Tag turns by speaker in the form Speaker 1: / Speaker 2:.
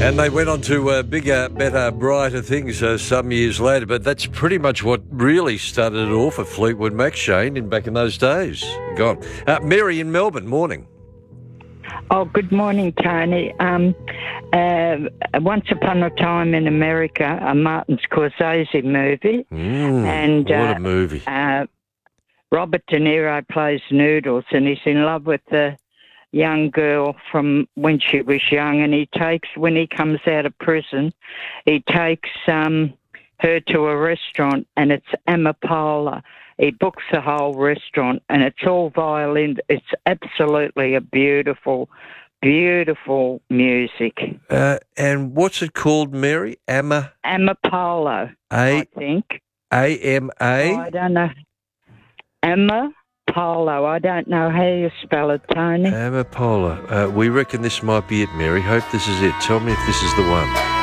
Speaker 1: And they went on to bigger, better, brighter things some years later. But that's pretty much what really started it off at Fleetwood Mac, Shane, back in those days. Gone. Mary in Melbourne, morning.
Speaker 2: Oh, good morning, Tony. Once Upon a Time in America, a Martin Scorsese movie.
Speaker 1: And what a movie.
Speaker 2: Robert De Niro plays Noodles, and he's in love with the young girl from when she was young, and when he comes out of prison, he takes her to a restaurant, and it's Amapola. He books the whole restaurant, and it's all violin. It's absolutely a beautiful, beautiful music.
Speaker 1: And what's it called, Mary?
Speaker 2: Amapolo, I think.
Speaker 1: A-M-A?
Speaker 2: Oh, I don't know. Amapolo. I don't know how you spell it, Tony.
Speaker 1: Amapola. We reckon this might be it, Mary. Hope this is it. Tell me if this is the one.